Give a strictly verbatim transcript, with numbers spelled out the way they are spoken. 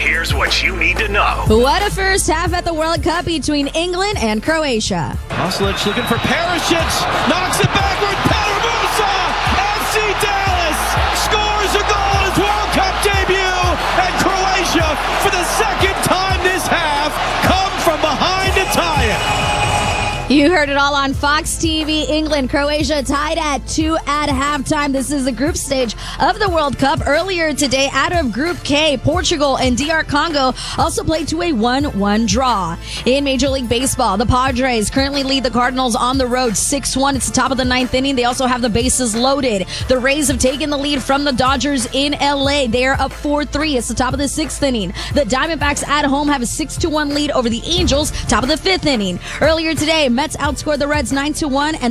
here's what you need to know. What a first half at the World Cup between England and Croatia. Oslic looking for Perisic, knocks it backward, Petar Musa, F C Dallas scores a goal in his World Cup debut, and Croatia, for the second time this half, come from behind to tie it. You heard it all on Fox T V. England, Croatia tied at two at halftime. This is the group stage of the World Cup. Earlier today, out of Group K, Portugal and D R Congo also played to a one one draw. In Major League Baseball, the Padres currently lead the Cardinals on the road six one. It's the top of the ninth inning. They also have the bases loaded. The Rays have taken the lead from the Dodgers in L A. They are up four three. It's the top of the sixth inning. The Diamondbacks at home have a six to one lead over the Angels, top of the fifth inning. Earlier today, Mets outscored the Reds nine to one. And